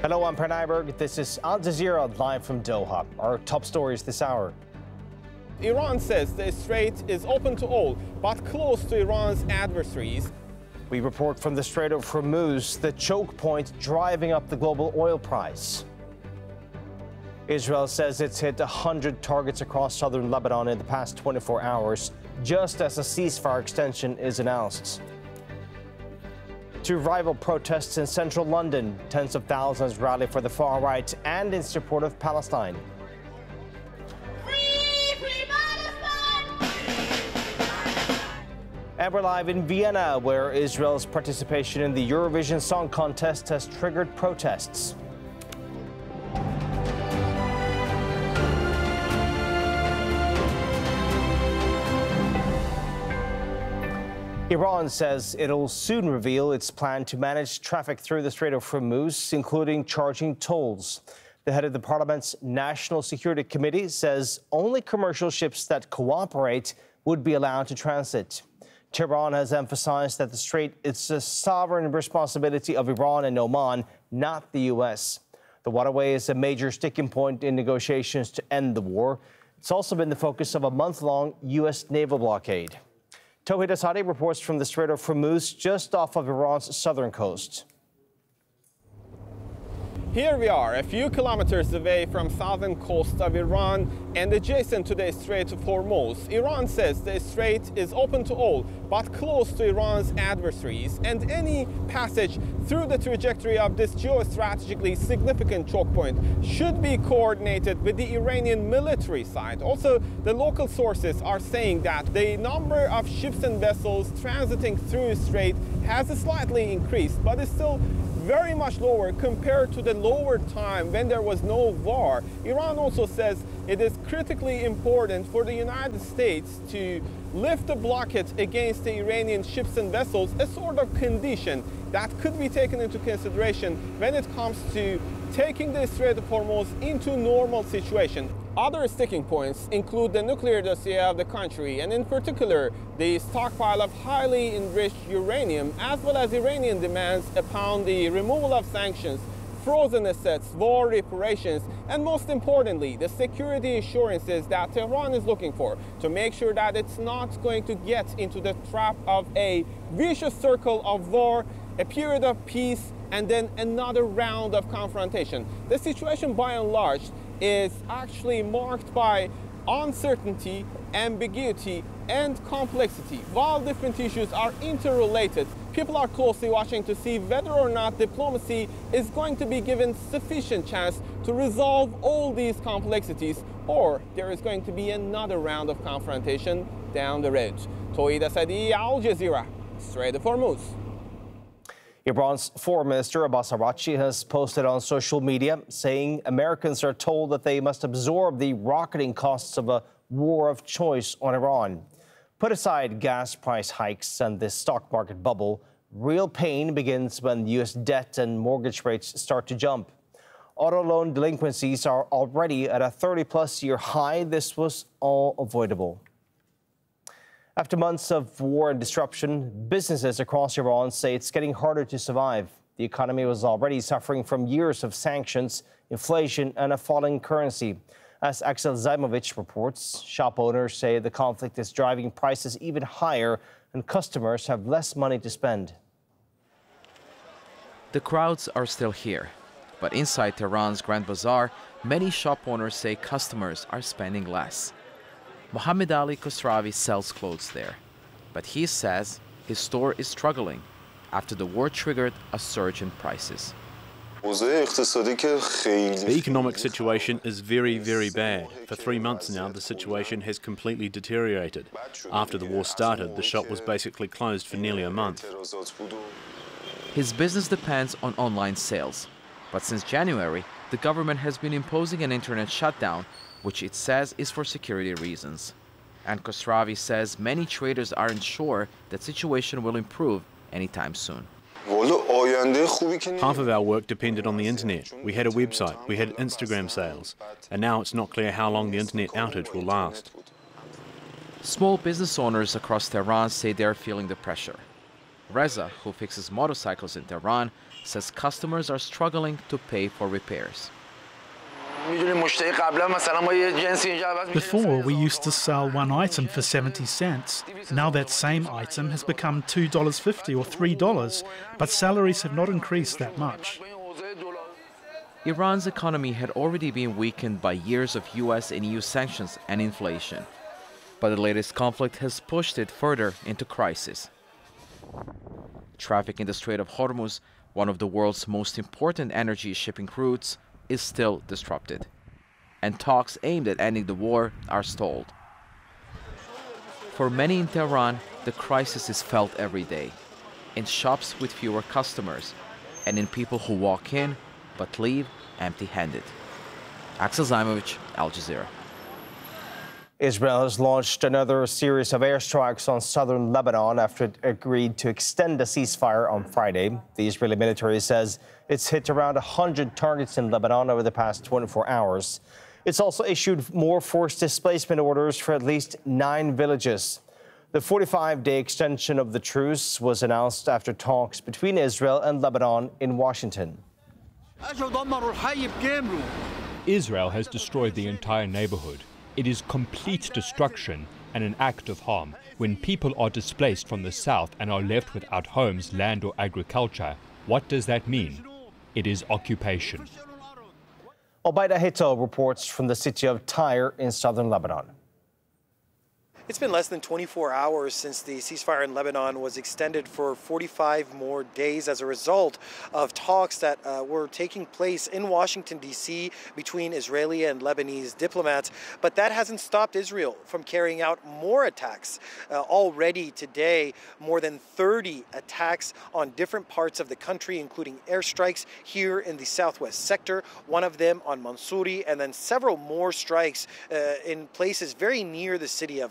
Hello, I'm Per Nyberg. This is Al Jazeera live from Doha. Our top stories this hour. Iran says the strait is open to all, but closed to Iran's adversaries. We report from the Strait of Hormuz, the choke point driving up the global oil price. Israel says it's hit 100 targets across southern Lebanon in the past 24 hours, just as a ceasefire extension is announced. To rival protests in central London, tens of thousands rally for the far right and in support of Palestine. And we're live in Vienna, where Israel's participation in the Eurovision Song Contest has triggered protests. Iran says it'll soon reveal its plan to manage traffic through the Strait of Hormuz, including charging tolls. The head of the parliament's National Security Committee says only commercial ships that cooperate would be allowed to transit. Tehran has emphasized that the strait is a sovereign responsibility of Iran and Oman, not the U.S. The waterway is a major sticking point in negotiations to end the war. It's also been the focus of a month-long U.S. naval blockade. Tawhid Asadi reports from the Strait of Hormuz, just off of Iran's southern coast. Here we are, a few kilometers away from southern coast of Iran and adjacent to the Strait of Hormuz. Iran says the strait is open to all, but closed to Iran's adversaries, and any passage through the trajectory of this geostrategically significant choke point should be coordinated with the Iranian military side. Also, the local sources are saying that the number of ships and vessels transiting through the strait has slightly increased, but is still very much lower compared to the lower time when there was no war. Iran also says it is critically important for the United States to lift the blockade against the Iranian ships and vessels, a sort of condition that could be taken into consideration when it comes to taking the Strait of Hormuz into normal situation. Other sticking points include the nuclear dossier of the country, and in particular, the stockpile of highly enriched uranium, as well as Iranian demands upon the removal of sanctions, frozen assets, war reparations, and most importantly, the security assurances that Tehran is looking for to make sure that it's not going to get into the trap of a vicious circle of war, a period of peace, and then another round of confrontation. The situation, by and large, is actually marked by uncertainty, ambiguity, and complexity. While different issues are interrelated, people are closely watching to see whether or not diplomacy is going to be given sufficient chance to resolve all these complexities, or there is going to be another round of confrontation down the road. Tawhid Asadi, Al Jazeera, Strait of Hormuz. Iran's Foreign Minister Abbas Araghchi has posted on social media saying Americans are told that they must absorb the rocketing costs of a war of choice on Iran. Put aside gas price hikes and the stock market bubble, real pain begins when U.S. debt and mortgage rates start to jump. Auto loan delinquencies are already at a 30-plus year high. This was all avoidable. After months of war and disruption, businesses across Iran say it's getting harder to survive. The economy was already suffering from years of sanctions, inflation, and a falling currency. As Axel Zaimovich reports, shop owners say the conflict is driving prices even higher and customers have less money to spend. The crowds are still here, but inside Tehran's Grand Bazaar, many shop owners say customers are spending less. Mohammed Ali Khosravi sells clothes there, but he says his store is struggling after the war triggered a surge in prices. The economic situation is very, very bad. For 3 months now, the situation has completely deteriorated. After the war started, the shop was basically closed for nearly a month. His business depends on online sales, but since January, the government has been imposing an internet shutdown, which it says is for security reasons. And Khosravi says many traders aren't sure that situation will improve anytime soon. Half of our work depended on the internet. We had a website, we had Instagram sales, and now it's not clear how long the internet outage will last. Small business owners across Tehran say they are feeling the pressure. Reza, who fixes motorcycles in Tehran, says customers are struggling to pay for repairs. Before, we used to sell one item for 70 cents. Now that same item has become $2.50 or $3, but salaries have not increased that much. Iran's economy had already been weakened by years of US and EU sanctions and inflation, but the latest conflict has pushed it further into crisis. Traffic in the Strait of Hormuz, one of the world's most important energy shipping routes, is still disrupted, and talks aimed at ending the war are stalled. For many in Tehran, the crisis is felt every day, in shops with fewer customers, and in people who walk in but leave empty-handed. Axel Zaimovic, Al Jazeera. Israel has launched another series of airstrikes on southern Lebanon after it agreed to extend the ceasefire on Friday. The Israeli military says it's hit around 100 targets in Lebanon over the past 24 hours. It's also issued more forced displacement orders for at least 9 villages. The 45-day extension of the truce was announced after talks between Israel and Lebanon in Washington. Israel has destroyed the entire neighborhood. It is complete destruction and an act of harm. When people are displaced from the south and are left without homes, land or agriculture, what does that mean? It is occupation. Obaida Hito reports from the city of Tyre in southern Lebanon. It's been less than 24 hours since the ceasefire in Lebanon was extended for 45 more days as a result of talks that were taking place in Washington, D.C. between Israeli and Lebanese diplomats. But that hasn't stopped Israel from carrying out more attacks. Already today, more than 30 attacks on different parts of the country, including airstrikes here in the southwest sector, one of them on Mansouri, and then several more strikes in places very near the city of